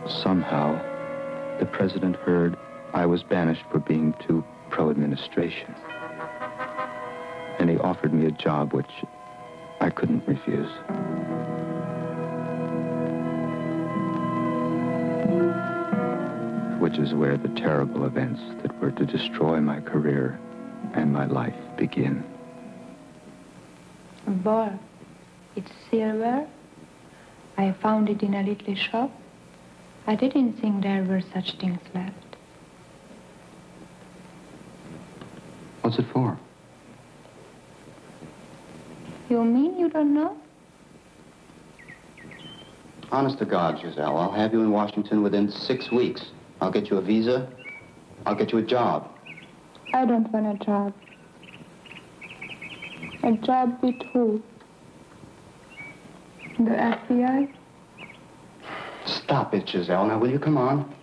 Somehow, the president heard I was banished for being too pro-administration. And he offered me a job which I couldn't refuse. Which is where the terrible events that were to destroy my career and my life begin. A ball. It's silver. I found it in a little shop. I didn't think there were such things left. What's it for? You mean you don't know? Honest to God, Giselle, I'll have you in Washington within 6 weeks. I'll get you a visa. I'll get you a job. I don't want a job. A job with who? The FBI? Stop it, Giselle. Now, will you come on?